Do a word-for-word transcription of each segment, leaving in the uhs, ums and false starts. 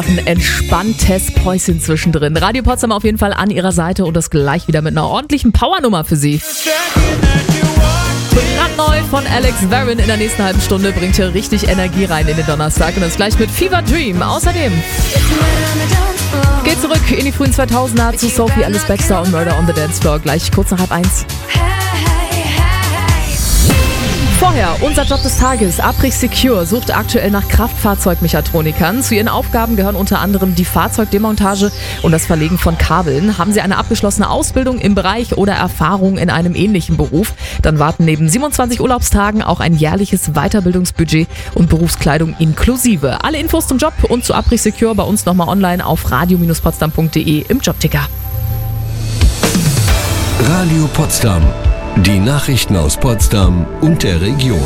Ein entspanntes Päuschen zwischendrin. Radio Potsdam auf jeden Fall an ihrer Seite und das gleich wieder mit einer ordentlichen Powernummer für Sie. Brandneu von Alex Warren in der nächsten halben Stunde bringt hier richtig Energie rein in den Donnerstag und das gleich mit Fever Dream. Außerdem geht zurück in die frühen zweitausender zu Sophie Alice Baxter und Murder on the Dance Floor. Gleich kurz nach halb eins. Vorher, unser Job des Tages. Aprich Secure sucht aktuell nach Kraftfahrzeugmechatronikern. Zu ihren Aufgaben gehören unter anderem die Fahrzeugdemontage und das Verlegen von Kabeln. Haben Sie eine abgeschlossene Ausbildung im Bereich oder Erfahrung in einem ähnlichen Beruf? Dann warten neben siebenundzwanzig Urlaubstagen auch ein jährliches Weiterbildungsbudget und Berufskleidung inklusive. Alle Infos zum Job und zu Aprich Secure bei uns nochmal online auf radio Bindestrich potsdam punkt de im Jobticker. Radio Potsdam. Die Nachrichten aus Potsdam und der Region.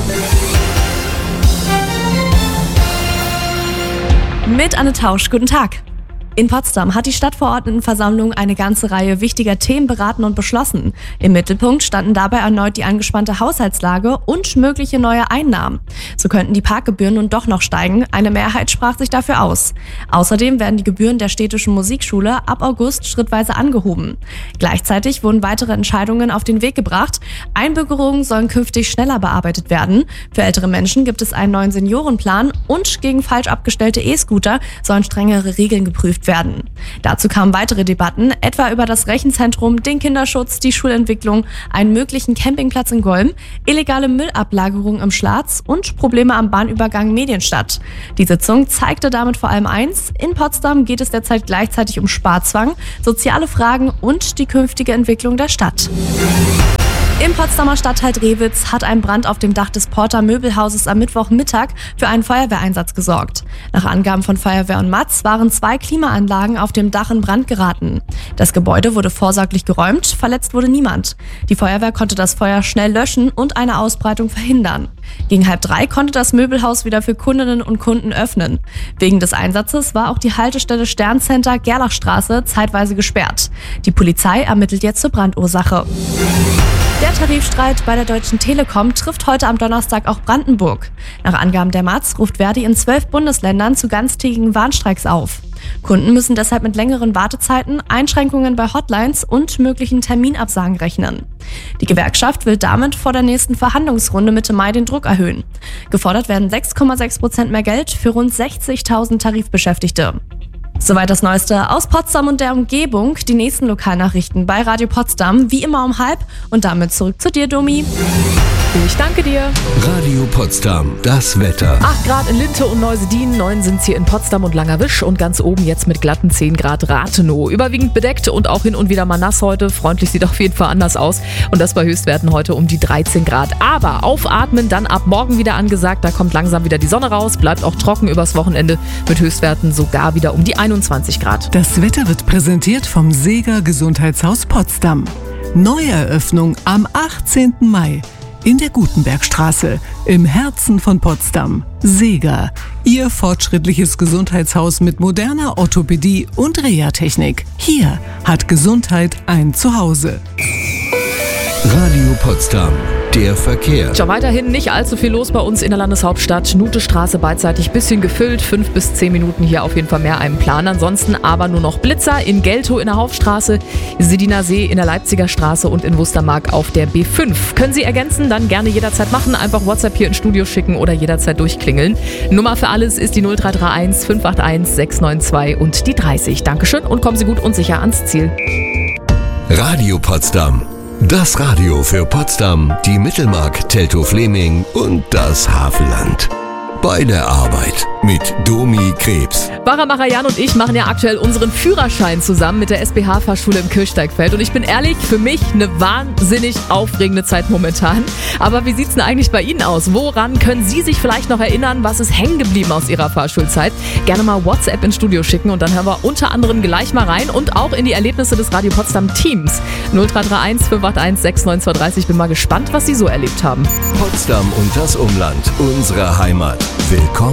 Mit Anne Tausch, guten Tag. In Potsdam hat die Stadtverordnetenversammlung eine ganze Reihe wichtiger Themen beraten und beschlossen. Im Mittelpunkt standen dabei erneut die angespannte Haushaltslage und mögliche neue Einnahmen. So könnten die Parkgebühren nun doch noch steigen. Eine Mehrheit sprach sich dafür aus. Außerdem werden die Gebühren der städtischen Musikschule ab August schrittweise angehoben. Gleichzeitig wurden weitere Entscheidungen auf den Weg gebracht. Einbürgerungen sollen künftig schneller bearbeitet werden. Für ältere Menschen gibt es einen neuen Seniorenplan und gegen falsch abgestellte E-Scooter sollen strengere Regeln geprüft werden. Dazu kamen weitere Debatten, etwa über das Rechenzentrum, den Kinderschutz, die Schulentwicklung, einen möglichen Campingplatz in Golm, illegale Müllablagerung im Schlatz und Probleme am Bahnübergang Medienstadt. Die Sitzung zeigte damit vor allem eins: In Potsdam geht es derzeit gleichzeitig um Sparzwang, soziale Fragen und die künftige Entwicklung der Stadt. Im Potsdamer Stadtteil Drewitz hat ein Brand auf dem Dach des Porter Möbelhauses am Mittwochmittag für einen Feuerwehreinsatz gesorgt. Nach Angaben von Feuerwehr und Matz waren zwei Klimaanlagen auf dem Dach in Brand geraten. Das Gebäude wurde vorsorglich geräumt, verletzt wurde niemand. Die Feuerwehr konnte das Feuer schnell löschen und eine Ausbreitung verhindern. Gegen halb drei konnte das Möbelhaus wieder für Kundinnen und Kunden öffnen. Wegen des Einsatzes war auch die Haltestelle Sterncenter Gerlachstraße zeitweise gesperrt. Die Polizei ermittelt jetzt zur Brandursache. Der Tarifstreit bei der Deutschen Telekom trifft heute am Donnerstag auch Brandenburg. Nach Angaben der Matz ruft Verdi in zwölf Bundesländern zu ganztägigen Warnstreiks auf. Kunden müssen deshalb mit längeren Wartezeiten, Einschränkungen bei Hotlines und möglichen Terminabsagen rechnen. Die Gewerkschaft will damit vor der nächsten Verhandlungsrunde Mitte Mai den Druck erhöhen. Gefordert werden sechs Komma sechs Prozent mehr Geld für rund sechzigtausend Tarifbeschäftigte. Soweit das Neueste aus Potsdam und der Umgebung. Die nächsten Lokalnachrichten bei Radio Potsdam, wie immer um halb. Und damit zurück zu dir, Domi. Ich danke dir. Radio Potsdam, das Wetter. acht Grad in Linte und Neusedin, neun sind es hier in Potsdam und Langerwisch und ganz oben jetzt mit glatten zehn Grad Rathenow. Überwiegend bedeckt und auch hin und wieder mal nass heute. Freundlich sieht auf jeden Fall anders aus und das bei Höchstwerten heute um die dreizehn Grad. Aber aufatmen dann ab morgen wieder angesagt. Da kommt langsam wieder die Sonne raus, bleibt auch trocken übers Wochenende mit Höchstwerten sogar wieder um die einundzwanzig Grad. Das Wetter wird präsentiert vom Seeger Gesundheitshaus Potsdam. Neueröffnung am achtzehnten Mai. In der Gutenbergstraße, im Herzen von Potsdam. Seeger, Ihr fortschrittliches Gesundheitshaus mit moderner Orthopädie und Reha-Technik. Hier hat Gesundheit ein Zuhause. Radio Potsdam, der Verkehr. Tja, weiterhin nicht allzu viel los bei uns in der Landeshauptstadt. Nutestraße beidseitig bisschen gefüllt, fünf bis zehn Minuten hier auf jeden Fall mehr einem Plan. Ansonsten aber nur noch Blitzer in Geltow in der Hauptstraße, Sediner See in der Leipziger Straße und in Wustermark auf der B fünf. Können Sie ergänzen? Dann gerne jederzeit machen. Einfach WhatsApp hier ins Studio schicken oder jederzeit durchklingeln. Nummer für alles ist die null drei drei eins fünf acht eins sechs neun zwei und die dreißig. Dankeschön und kommen Sie gut und sicher ans Ziel. Radio Potsdam. Das Radio für Potsdam, die Mittelmark, Teltow-Fleming und das Havelland. Bei der Arbeit mit Domi Krebs. Baramacher Jan und ich machen ja aktuell unseren Führerschein zusammen mit der S B H-Fahrschule im Kirchsteigfeld. Und ich bin ehrlich, für mich eine wahnsinnig aufregende Zeit momentan. Aber wie sieht's denn eigentlich bei Ihnen aus? Woran können Sie sich vielleicht noch erinnern? Was ist hängen geblieben aus Ihrer Fahrschulzeit? Gerne mal WhatsApp ins Studio schicken und dann hören wir unter anderem gleich mal rein und auch in die Erlebnisse des Radio Potsdam Teams. null drei drei eins fünf acht eins sechs neun zwei drei. Ich bin mal gespannt, was Sie so erlebt haben. Potsdam und das Umland, unsere Heimat. Willkommen